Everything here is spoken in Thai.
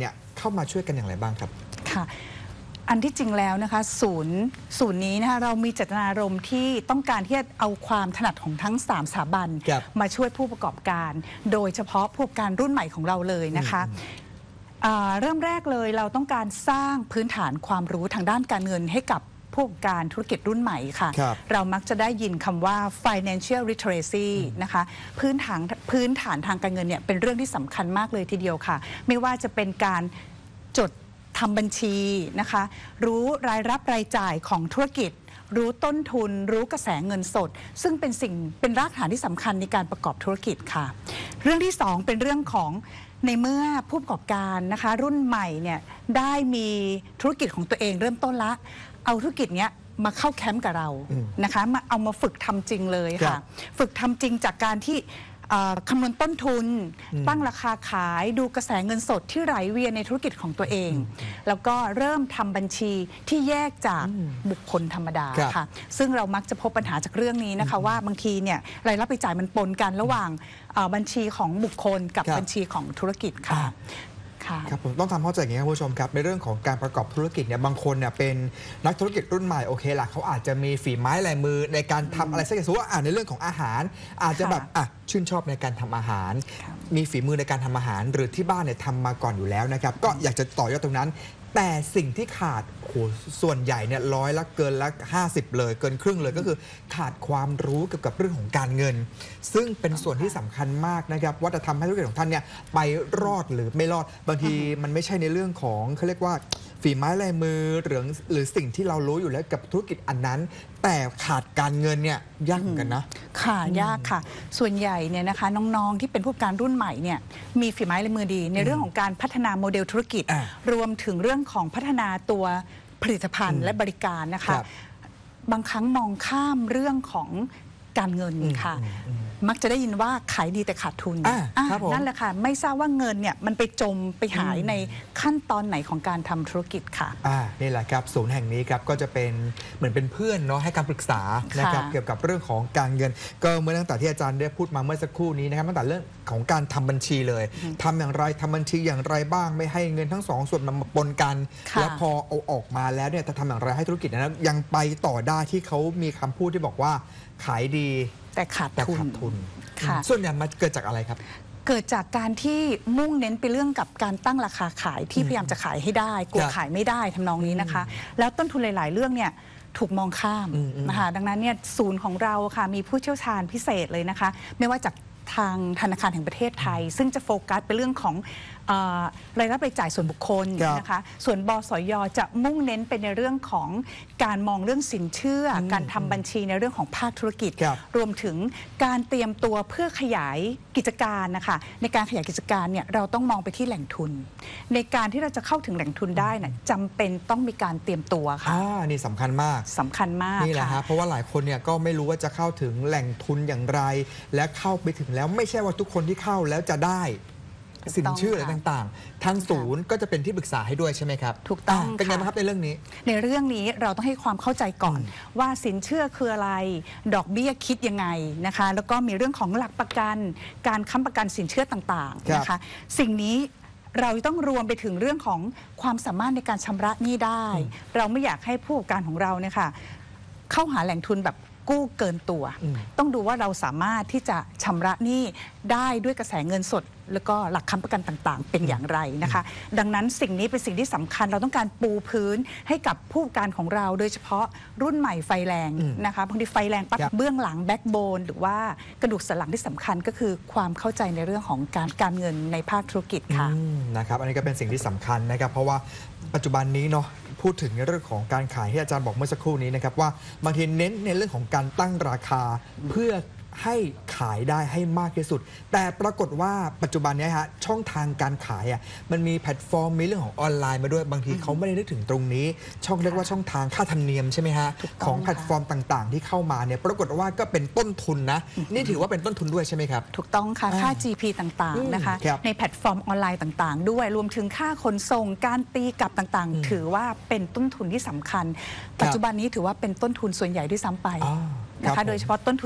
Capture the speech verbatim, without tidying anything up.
เนี่ยเข้ามาช่วยกันอย่างไรบ้างครับค่ะอันที่จริงแล้วนะคะศูนย์ศูนย์นี้นะคะเรามีเจตนารมณ์ที่ต้องการที่จะเอาความถนัดของทั้งสามสถาบันมาช่วยผู้ประกอบการโดยเฉพาะผู้ประกอบการรุ่นใหม่ของเราเลยนะคะเริ่มแรกเลยเราต้องการสร้างพื้นฐานความรู้ทางด้านการเงินให้กับผู้ประกอบการธุรกิจรุ่นใหม่ค่ะเรามักจะได้ยินคำว่า financial literacy นะคะพื้นฐานพื้นฐานทางการเงินเนี่ยเป็นเรื่องที่สำคัญมากเลยทีเดียวค่ะไม่ว่าจะเป็นการจดทำบัญชีนะคะรู้รายรับรายจ่ายของธุรกิจรู้ต้นทุนรู้กระแสเงินสดซึ่งเป็นสิ่งเป็นรากฐานที่สำคัญในการประกอบธุรกิจค่ะเรื่องที่สองเป็นเรื่องของในเมื่อผู้ประกอบการนะคะรุ่นใหม่เนี่ยได้มีธุรกิจของตัวเองเริ่มต้นละเอาธุรกิจเนี้ยมาเข้าแคมป์กับเรานะคะมาเอามาฝึกทำจริงเลยค่ะฝึกทำจริงจากการที่คำนวณต้นทุนตั้งราคาขายดูกระแสเงินสดที่ไหลเวียนในธุรกิจของตัวเองแล้วก็เริ่มทำบัญชีที่แยกจากบุคคลธรรมดาค่ะซึ่งเรามักจะพบปัญหาจากเรื่องนี้นะคะว่าบางทีเนี่ยรายรับรายจ่ายมันปนกันระหว่างบัญชีของบุคคลกับบัญชีของธุรกิจค่ะครับผมต้องทำเข้าใจอย่างนี้ครับผู้ชมครับในเรื่องของการประกอบธุรกิจเนี่ยบางคนเนี่ยเป็นนักธุรกิจรุ่นใหม่โอเคล่ะเขาอาจจะมีฝีไม้ลายมือในการทำอะไรสักอย่างสมมติว่าในเรื่องของอาหารอาจจะแบบอ่ะชื่นชอบในการทำอาหารมีฝีมือในการทำอาหารหรือที่บ้านเนี่ยทำมาก่อนอยู่แล้วนะครับก็อยากจะต่อยอดตรงนั้นแต่สิ่งที่ขาดโหส่วนใหญ่เนี่ยร้อยละเกินละห้าสิบเลยเกินครึ่งเลยก็คือขาดความรู้เกี่ยวกับเรื่องของการเงินซึ่งเป็นส่วนที่สำคัญมากนะครับว่าจะทำให้ธุรกิจของท่านเนี่ยไปรอดหรือไม่รอดบางทีมันไม่ใช่ในเรื่องของเขาเรียกว่าฝีไม้ลายมือหรือหรือสิ่งที่เรารู้อยู่แล้วกับธุรกิจอันนั้นแต่ขาดการเงินเนี่ยยากเหมือนกันนะค่ะยากค่ะส่วนใหญ่เนี่ยนะคะน้องๆที่เป็นผู้ประกอบการรุ่นใหม่เนี่ยมีฝีไม้ลายมือดีในเรื่องของการพัฒนาโมเดลธุรกิจรวมถึงเรื่องของพัฒนาตัวผลิตภัณฑ์และบริการนะคะบางครั้งมองข้ามเรื่องของการเงินค่ะมักจะได้ยินว่าขายดีแต่ขาดทุนนั่นแหละค่ะไม่ทราบว่าเงินเนี่ยมันไปจมไปหายในขั้นตอนไหนของการทำธุรกิจค่ะอ่านี่แหละครับศูนย์แห่งนี้ครับก็จะเป็นเหมือนเป็นเพื่อนเนาะให้การปรึกษานะครับเกี่ยวกับเรื่องของการเงินก็เมื่อตั้งแต่ที่อาจารย์ได้พูดมาเมื่อสักครู่นี้นะครับตั้งแต่เรื่องของการทำบัญชีเลยทำอย่างไรทำบัญชีอย่างไรบ้างไม่ให้เงินทั้งสองส่วนมันมาปนกันแล้วพอเอาออกมาแล้วเนี่ยจะทำอย่างไรให้ธุรกิจนั้นยังไปต่อได้ที่เขามีคำพูดที่บอกว่าขายดีแต่ขาดทุนส่วนใหญ่มันเกิดจากอะไรครับเกิดจากการที่มุ่งเน้นไปเรื่องกับการตั้งราคาขายที่พยายามจะขายให้ได้กลัวขายไม่ได้ทำนองนี้นะคะแล้วต้นทุนหลายๆเรื่องเนี่ยถูกมองข้ามนะคะดังนั้นเนี่ยศูนย์ของเราค่ะมีผู้เชี่ยวชาญพิเศษเลยนะคะไม่ว่าจากทางธนาคารแห่งประเทศไทยซึ่งจะโฟกัสไปเรื่องของรายรับรายจ่ายส่วนบุคคลนะคะส่วนบสย.จะมุ่งเน้นไปในเรื่องของการมองเรื่องสินเชื่อการทำบัญชีในเรื่องของภาคธุรกิจรวมถึงการเตรียมตัวเพื่อขยายกิจการนะคะในการขยายกิจการเนี่ยเราต้องมองไปที่แหล่งทุนในการที่เราจะเข้าถึงแหล่งทุนได้นะจำเป็นต้องมีการเตรียมตัวค่ะอ่านี่สำคัญมากสำคัญมากนี่แหละครับเพราะว่าหลายคนเนี่ยก็ไม่รู้ว่าจะเข้าถึงแหล่งทุนอย่างไรและเข้าไปถึงแล้วไม่ใช่ว่าทุกคนที่เข้าแล้วจะได้สินเชื่ออะไรต่างๆทางศูนย์ก็จะเป็นที่ปรึกษาให้ด้วยใช่ไหมครับถูกต้องเป็นไงบ้างครับในเรื่องนี้ในเรื่องนี้เราต้องให้ความเข้าใจก่อนว่าสินเชื่อคืออะไรดอกเบี้ยคิดยังไงนะคะแล้วก็มีเรื่องของหลักประกันการค้ำประกันสินเชื่อต่างๆนะคะสิ่งนี้เราต้องรวมไปถึงเรื่องของความสามารถในการชำระหนี้ได้เราไม่อยากให้ผู้ประกอบการของเราเนี่ยค่ะเข้าหาแหล่งทุนแบบกู้เกินตัวต้องดูว่าเราสามารถที่จะชำระหนี้ได้ด้วยกระแสเงินสดแล้วก็หลักค้ำประกันต่างๆเป็นอย่างไรนะคะดังนั้นสิ่งนี้เป็นสิ่งที่สำคัญเราต้องการปูพื้นให้กับผู้ประกอบการของเราโดยเฉพาะรุ่นใหม่ไฟแรงนะคะบางทีไฟแรงปั๊บเบื้องหลังแบ็กโบนหรือว่ากระดูกสันหลังที่สำคัญก็คือความเข้าใจในเรื่องของการการเงินในภาคธุรกิจค่ะนะครับอันนี้ก็เป็นสิ่งที่สำคัญนะครับเพราะว่าปัจจุบันนี้เนาะพูดถึงในเรื่องของการขายที่อาจารย์บอกเมื่อสักครู่นี้นะครับว่าบางทีเน้นในเรื่องของการตั้งราคาเพื่อให้ขายได้ให้มากที่สุดแต่ปรากฏว่าปัจจุบันนี้ฮะช่องทางการขายอ่ะมันมีแพลตฟอร์มมีเรื่องของออนไลน์มาด้วยบางทีเขาไม่ได้นึกถึงตรงนี้ช่องเรียกว่าช่องทางค่าธรรมเนียมใช่ไหมฮะของแพลตฟอร์มต่างๆที่เข้ามาเนี่ยปรากฏว่าก็เป็นต้นทุนนะนี่ถือว่าเป็นต้นทุนด้วยใช่ไหมครับถูกต้องค่ะค่า จี พี ต่างๆนะคะในแพลตฟอร์มออนไลน์ต่างๆด้วยรวมถึงค่าขนส่งการตีกลับต่างๆถือว่าเป็นต้นทุนที่สำคัญปัจจุบันนี้ถือว่าเป็นต้นทุนส่วนใหญ่ด้วยซ้ำไปนะคะโดยเฉพาะต้นทุน